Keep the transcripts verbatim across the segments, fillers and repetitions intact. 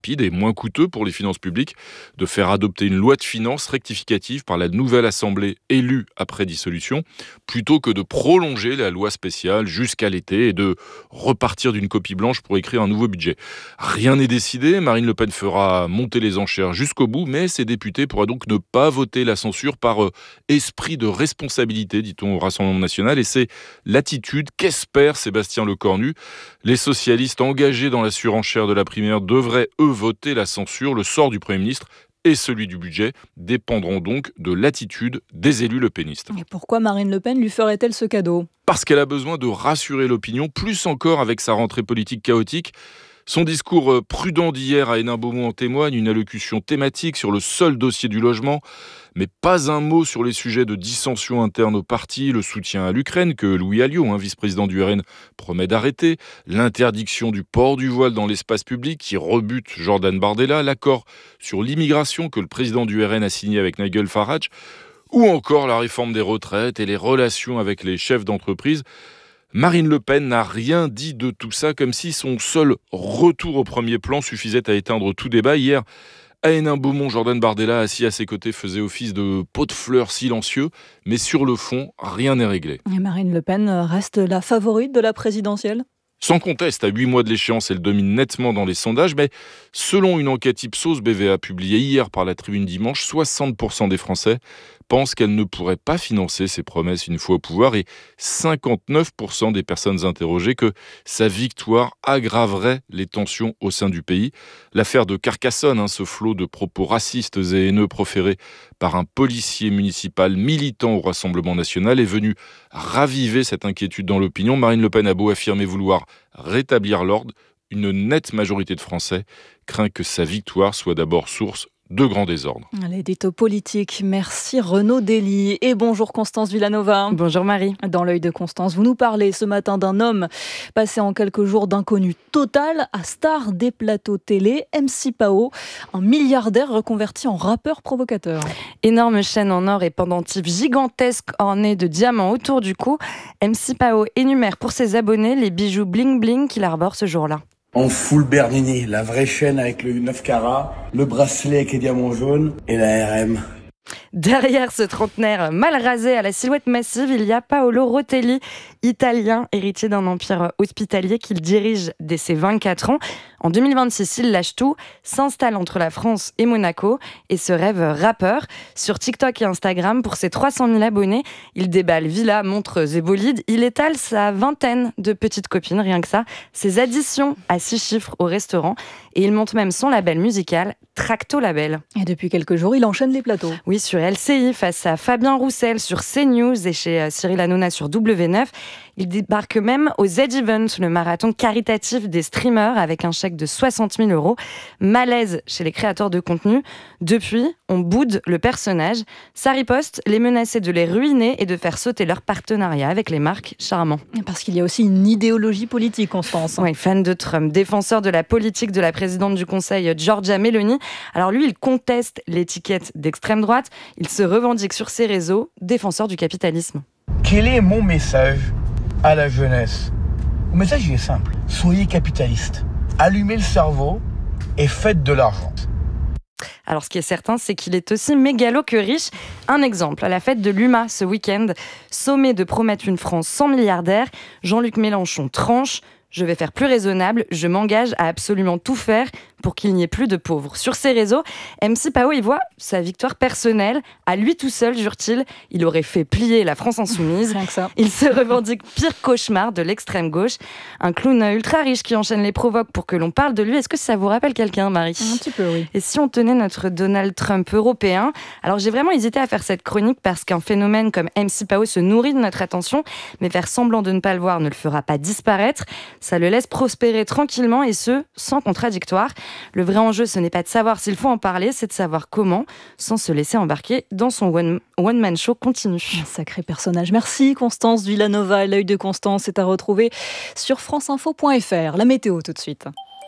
et moins coûteux pour les finances publiques de faire adopter une loi de finances rectificative par la nouvelle Assemblée élue après dissolution, plutôt que de prolonger la loi spéciale jusqu'à l'été et de repartir d'une copie blanche pour écrire un nouveau budget. Rien n'est décidé, Marine Le Pen fera monter les enchères jusqu'au bout, mais ses députés pourraient donc ne pas voter la censure par euh, esprit de responsabilité, dit-on au Rassemblement national, et c'est l'attitude qu'espère Sébastien Lecornu. Les socialistes engagés dans la surenchère de la primaire devraient, eux, voter la censure. Le sort du Premier ministre et celui du budget dépendront donc de l'attitude des élus lepénistes. Et pourquoi Marine Le Pen lui ferait-elle ce cadeau ? Parce qu'elle a besoin de rassurer l'opinion, plus encore avec sa rentrée politique chaotique. Son discours prudent d'hier à Hénin-Beaumont en témoigne, une allocution thématique sur le seul dossier du logement, mais pas un mot sur les sujets de dissension interne au parti, le soutien à l'Ukraine que Louis Alliot, un vice-président du R N, promet d'arrêter, l'interdiction du port du voile dans l'espace public qui rebute Jordan Bardella, l'accord sur l'immigration que le président du R N a signé avec Nigel Farage, ou encore la réforme des retraites et les relations avec les chefs d'entreprise. Marine Le Pen n'a rien dit de tout ça, comme si son seul retour au premier plan suffisait à éteindre tout débat. Hier, à Hénin-Beaumont, Jordan Bardella, assis à ses côtés, faisait office de pot de fleurs silencieux, mais sur le fond, rien n'est réglé. Et Marine Le Pen reste la favorite de la présidentielle ? Sans conteste, à huit mois de l'échéance, elle domine nettement dans les sondages, mais selon une enquête Ipsos B V A publiée hier par la Tribune Dimanche, soixante pour cent des Français pensent qu'elle ne pourrait pas financer ses promesses une fois au pouvoir et cinquante-neuf pour cent des personnes interrogées que sa victoire aggraverait les tensions au sein du pays. L'affaire de Carcassonne, hein, ce flot de propos racistes et haineux proférés par un policier municipal militant au Rassemblement national est venue raviver cette inquiétude dans l'opinion. Marine Le Pen a beau affirmer vouloir rétablir l'ordre, une nette majorité de Français craint que sa victoire soit d'abord source de grands désordres. L'édito politique, merci Renaud Dely. Et bonjour Constance Villanova. Bonjour Marie. Dans l'œil de Constance, vous nous parlez ce matin d'un homme passé en quelques jours d'inconnu total à star des plateaux télé, M C Pao, un milliardaire reconverti en rappeur provocateur. Énorme chaîne en or et pendentif gigantesque ornée de diamants autour du cou, M C Pao énumère pour ses abonnés les bijoux bling bling qu'il arbore ce jour-là. En full Bernini, la vraie chaîne avec le neuf carats, le bracelet avec les diamants jaunes et la R M. Derrière ce trentenaire mal rasé à la silhouette massive, il y a Paolo Rotelli, italien, héritier d'un empire hospitalier qu'il dirige dès ses vingt-quatre ans. En deux mille vingt-six, il lâche tout, s'installe entre la France et Monaco et se rêve rappeur. Sur TikTok et Instagram, pour ses trois cent mille abonnés, il déballe villas, montres et bolides. Il étale sa vingtaine de petites copines, rien que ça, ses additions à six chiffres au restaurant. Et il monte même son label musical, Tracto Label. Et depuis quelques jours, il enchaîne les plateaux. Oui, sur L C I, face à Fabien Roussel sur CNews et chez Cyril Hanouna sur W neuf. Il débarque même au Z-Event, le marathon caritatif des streamers, avec un chèque de soixante mille euros. Malaise chez les créateurs de contenu. Depuis, on boude le personnage. Ça riposte, les menacer de les ruiner et de faire sauter leur partenariat avec les marques. Charmant. Parce qu'il y a aussi une idéologie politique, Constance. Oui, fan de Trump, défenseur de la politique de la présidente du Conseil, Giorgia Meloni. Alors lui, il conteste l'étiquette d'extrême droite. Il se revendique sur ses réseaux, défenseur du capitalisme. Quel est mon message à la jeunesse? Mon message il est simple. Soyez capitaliste. Allumez le cerveau et faites de l'argent. Alors, ce qui est certain, c'est qu'il est aussi mégalo que riche. Un exemple, à la fête de l'U M A ce week-end, sommé de promettre une France sans milliardaires, Jean-Luc Mélenchon tranche. Je vais faire plus raisonnable, je m'engage à absolument tout faire pour qu'il n'y ait plus de pauvres. Sur ses réseaux, M C Pao y voit sa victoire personnelle. À lui tout seul, jure-t-il, il aurait fait plier la France insoumise. Rien que ça. Il se revendique pire cauchemar de l'extrême gauche. Un clown ultra riche qui enchaîne les provoques pour que l'on parle de lui. Est-ce que ça vous rappelle quelqu'un, Marie ? Un petit peu, oui. Et si on tenait notre Donald Trump européen ? Alors j'ai vraiment hésité à faire cette chronique parce qu'un phénomène comme M C Pao se nourrit de notre attention, mais faire semblant de ne pas le voir ne le fera pas disparaître. Ça le laisse prospérer tranquillement et ce, sans contradictoire. Le vrai enjeu, ce n'est pas de savoir s'il faut en parler, c'est de savoir comment, sans se laisser embarquer dans son one, one-man show continu. Un sacré personnage. Merci Constance Villanova. L'œil de Constance est à retrouver sur franceinfo point f r. La météo tout de suite.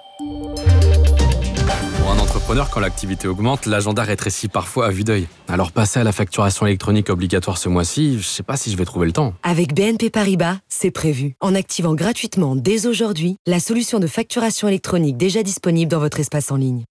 Pour un entrepreneur, quand l'activité augmente, l'agenda rétrécit parfois à vue d'œil. Alors passer à la facturation électronique obligatoire ce mois-ci, je sais pas si je vais trouver le temps. Avec B N P Paribas, c'est prévu. En activant gratuitement dès aujourd'hui la solution de facturation électronique déjà disponible dans votre espace en ligne.